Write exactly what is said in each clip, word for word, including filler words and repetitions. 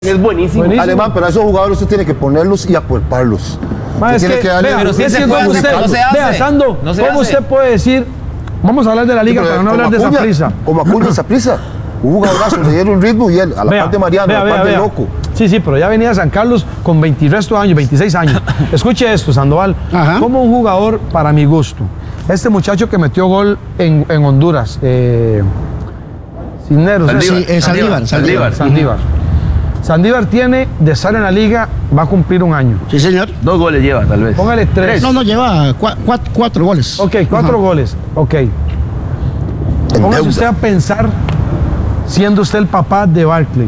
Es buenísimo. buenísimo. Alemán, pero a esos jugadores usted tiene que ponerlos y acuerparlos. Ma, es tiene que, que darle vea, pero sí es se que puede, como no se- usted, no se hace. vea, Sando, No se ¿cómo hace. usted puede decir? Vamos a hablar de la liga para no hablar de esa prisa. Como Acuña esa prisa. Un jugadorazo, le dieron ritmo y él, a la Vea, parte de Mariano, vea, a la vea, parte de vea. Loco. Sí, sí, pero ya venía a San Carlos con veinte resto de años, veintiséis años. Escuche esto, Sandoval. Ajá. Como un jugador, para mi gusto, este muchacho que metió gol en, en Honduras, eh, Cisneros, Saldívar. ¿eh? Sí, eh, Saldívar, Saldívar. Saldívar. Saldívar tiene de estar en la liga, va a cumplir un año. Sí, señor. Dos goles lleva, tal vez. Póngale tres. No, no, lleva cua- cua- cuatro goles. Ok, cuatro Ajá. goles. Ok. En Póngase deuda. usted a pensar, siendo usted el papá de Barkley,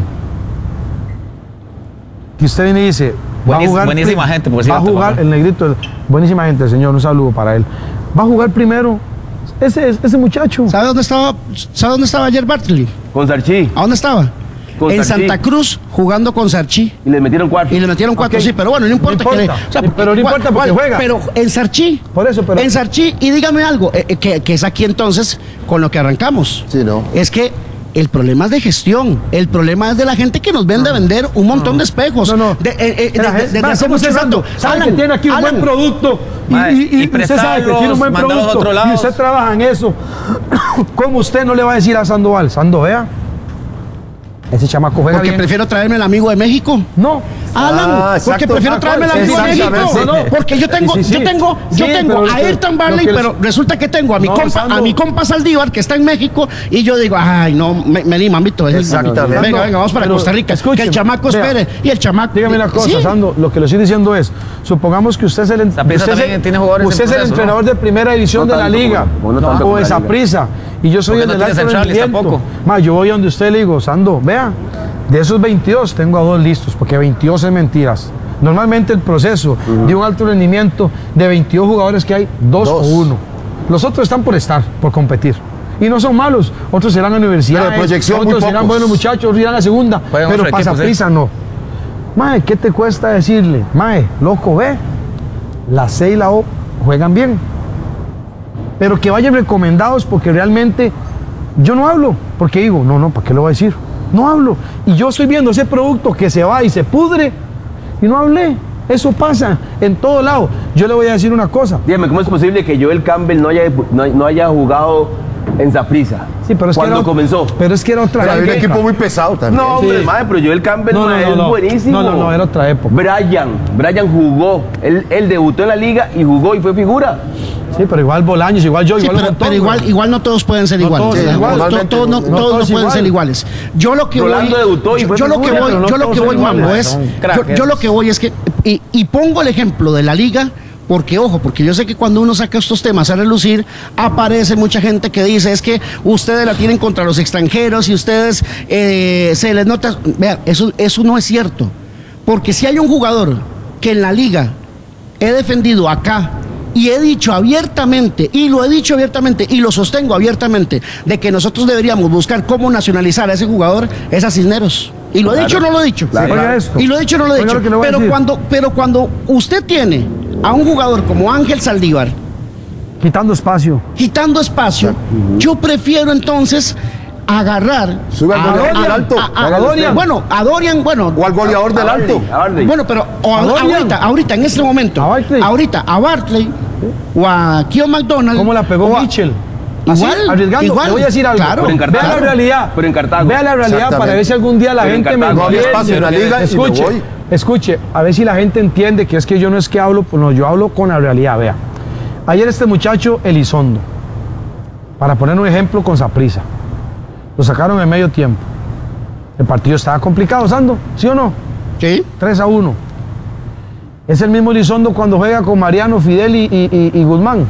que usted viene y dice, va a Buenísima- jugar, buenísima prim- gente, por va a cierto, jugar papá. el negrito, buenísima gente, señor, un saludo para él. Va a jugar primero ese, ese muchacho. ¿Sabe dónde estaba? ¿Sabe dónde estaba ayer Bartley? Con Sarchi. ¿A dónde estaba? Con en Sarchi. Santa Cruz jugando con Sarchi. Y le metieron cuatro. Y le metieron cuatro, Ok. sí, pero bueno, no importa. No que le- importa. o sea, Sí, pero no igual- importa porque igual, juega. Pero en Sarchi. Por eso, pero- En Sarchi, y dígame algo, eh, eh, que, que es aquí entonces con lo que arrancamos. Sí, ¿no? Es que el problema es de gestión, el problema es de la gente que nos vende a vender un montón de espejos. No, no. De, eh, eh, de- Mira, de- desde ma, hace ¿cómo mucho usted rato. sabe Alan, que tiene aquí un Alan, buen producto y, Ma, y- y y usted sabe que tiene un buen prestarlos, mandarlos a producto otro lado. y usted trabaja en eso? ¿Cómo usted no le va a decir a Sandoval, Sando, vea, ese chamaco juega Porque bien? prefiero traerme el amigo de México. No. Alan, Ah, porque exacto. prefiero Ah, traerme el ¿cuál? amigo de México. Exactamente. No, no. Porque yo tengo, Sí, sí, sí. yo tengo, yo Sí, tengo pero a usted- Ayrton lo Barley, que- pero resulta que tengo a mi No, compa, Sando. a mi compa Saldívar que está en México y yo digo, ay, no, me, me lima, mito. Exactamente. Venga, venga, vamos para Pero, Costa Rica. escúcheme, que el chamaco vea, espere. Y el chamaco. Dígame una cosa, Sí. Sando, lo que le estoy diciendo es, supongamos que usted es el, Saprissa usted es también el- tiene jugadores usted en es el proceso, entrenador ¿no? de primera división No de la tanto liga, como- no tanto o como de la liga. Saprissa, y yo soy Porque el no del tiene alto centrales rendimiento. tampoco. Ma, yo voy donde usted le digo, Sando, vea, de esos veintidós tengo a dos listos, porque veintidós es mentiras. Normalmente el proceso de un alto rendimiento de veintidós jugadores que hay, dos, Dos. o uno. Los otros están por estar, por competir. Y no son malos, otros irán a la universidad, Pero de proyección, muy otros irán pocos. buenos muchachos, otros irán a la segunda, Juegan pero otro pasa equipo, sí. prisa no. Mae, ¿qué te cuesta decirle? Mae, loco, ve, la C y la O juegan bien. Pero que vayan recomendados porque realmente yo no hablo. Porque digo, no, no, ¿para qué lo voy a decir? No hablo. Y yo estoy viendo ese producto que se va y se pudre y no hablé. Eso pasa en todo lado. Yo le voy a decir una cosa. Dígame, ¿cómo es posible que Joel Campbell no haya, no, no haya jugado en Saprissa? Sí, pero es que ¿Cuándo era- comenzó? Pero es que era otra Pero hay un época. equipo muy pesado también. No, hombre, Sí. madre, pero Joel Campbell No, no, madre, no, es no. buenísimo. No, no, no, era otra época. Brian, Brian jugó. Él, él debutó en la liga y jugó y fue figura. Sí, pero igual Bolaños, igual yo, Sí, igual un pero, montón, pero igual, güey. igual no todos pueden ser No iguales. todos Sí, igual. to- Normalmente to- no, no. todos No no todos pueden igual. ser iguales. Yo lo que Rolando voy, debutó y yo, fue yo lo que figura, voy, pero no yo lo todos que son voy, iguales, Mambo, es, son yo, crackers. yo lo que voy es que, y, y pongo el ejemplo de la liga, porque ojo, porque yo sé que cuando uno saca estos temas a relucir, aparece mucha gente que dice, es que ustedes la tienen contra los extranjeros y ustedes eh, se les nota, vean, eso, eso no es cierto, porque si hay un jugador que en la liga he defendido acá y he dicho abiertamente, y lo he dicho abiertamente, y lo sostengo abiertamente, de que nosotros deberíamos buscar cómo nacionalizar a ese jugador, es a Cisneros. Y lo he Claro. dicho o no lo he dicho. Claro. Oiga esto. Y lo he dicho o no lo he Oiga dicho. lo que le voy a Pero decir. cuando, pero cuando usted tiene a un jugador como Ángel Saldívar Quitando espacio. quitando espacio, yo prefiero entonces agarrar Sube al a- goleador a- del alto. a- a- Hágalo usted. Dorian. Bueno, a Dorian, bueno, O al goleador del A alto. Barley, a Barley. bueno, pero o a- ¿A Dorian? ahorita, ahorita, en este momento, ¿A Barkley? ahorita, a Barkley o a Kio McDonald. ¿Cómo la pegó o a- Mitchell? Así, Igual, arriesgando. igual. Le voy a decir algo. Claro. Pero en Cartago. Vea la realidad. Pero en Cartago. Vea la realidad para Exactamente. ver si algún día la Pero en gente me Cartago. No había entiende. espacio en la liga y me Escuche, voy. escuche, a ver si la gente entiende que es que yo no es que hablo, pues no, yo hablo con la realidad. Vea, ayer este muchacho Elizondo, para poner un ejemplo con Saprissa, lo sacaron en medio tiempo. El partido estaba complicado, Sando, ¿sí o no? Sí. tres a uno. Es el mismo Elizondo cuando juega con Mariano, Fidel y, y- y- y Guzmán.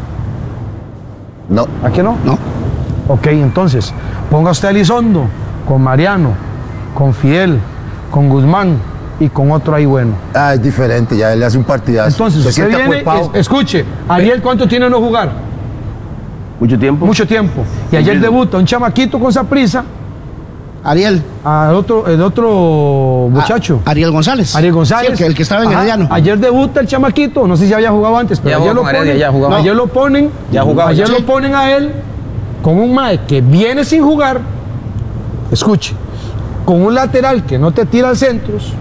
No. ¿A qué no? No. Ok, entonces, ponga usted a Elizondo con Mariano, con Fidel, con Guzmán y con otro ahí bueno. Ah, es diferente, ya él le hace un partidazo. Entonces, se usted siente viene, acuerpado. es- escuche, Ariel, ¿cuánto tiene no jugar? Mucho tiempo. Mucho tiempo. Y ayer Sí. debuta un chamaquito con Saprissa, Ariel. al otro, el otro muchacho. A- Ariel González. Ariel González. Sí, el, que, el que estaba en Ajá. Herediano. Ayer debuta el chamaquito, no sé si había jugado antes, pero Ya ayer jugó lo con Heredia, ponen. ya jugaba. Ayer lo ponen. Ya jugaba. Ayer Sí. lo ponen a él con un mae que viene sin jugar. Escuche, con un lateral que no te tira al centros,